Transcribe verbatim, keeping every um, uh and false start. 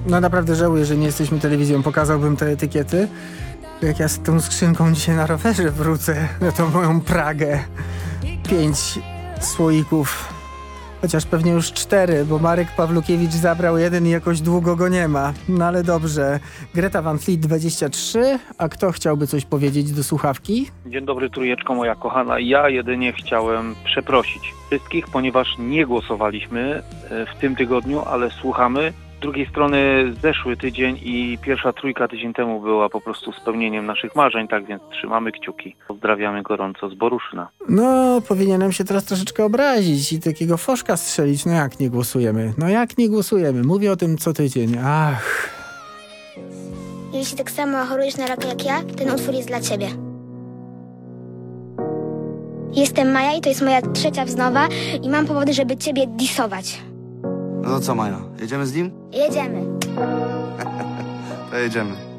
No naprawdę żałuję, że nie jesteśmy telewizją. Pokazałbym te etykiety. Jak ja z tą skrzynką dzisiaj na rowerze wrócę na tą moją Pragę. Pięć słoików. Chociaż pewnie już cztery, bo Marek Pawlukiewicz zabrał jeden i jakoś długo go nie ma. No ale dobrze. Greta Van Fleet dwadzieścia trzy. A kto chciałby coś powiedzieć do słuchawki? Dzień dobry, trójeczko moja kochana. Ja jedynie chciałem przeprosić wszystkich, ponieważ nie głosowaliśmy w tym tygodniu, ale słuchamy. Z drugiej strony zeszły tydzień i pierwsza trójka tydzień temu była po prostu spełnieniem naszych marzeń, tak więc trzymamy kciuki. Pozdrawiamy gorąco z Boruszyna. No, powinienem się teraz troszeczkę obrazić i takiego foszka strzelić. No jak nie głosujemy? No jak nie głosujemy? Mówię o tym co tydzień. Ach. Jeśli tak samo chorujesz na raka jak ja, ten utwór jest dla ciebie. Jestem Maja i to jest moja trzecia wznowa i mam powody, żeby ciebie disować. No to co, Maja? Jedziemy z nim? Jedziemy. To jedziemy.